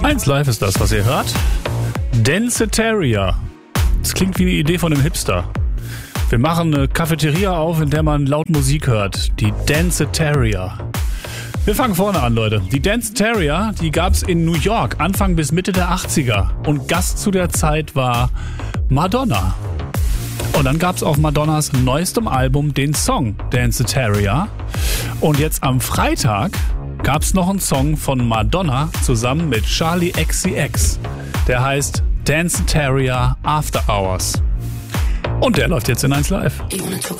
1 Live ist das, was ihr hört. Danceteria. Das klingt wie eine Idee von einem Hipster. Wir machen eine Cafeteria auf, in der man laut Musik hört. Die Danceteria. Wir fangen vorne an, Leute. Die Danceteria, die gab's in New York Anfang bis Mitte der 80er. Und Gast zu der Zeit war Madonna. Und dann gab's auf Madonnas neuestem Album den Song Danceteria. Und jetzt am Freitag gab's noch einen Song von Madonna zusammen mit Charli XCX. Der heißt Danceteria After Hours. Und der läuft jetzt in 1 Live.